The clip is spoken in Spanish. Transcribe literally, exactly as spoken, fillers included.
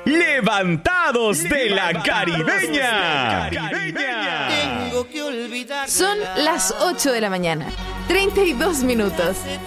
Levantados de la Caribeña. Son las ocho de la mañana, treinta y dos minutos.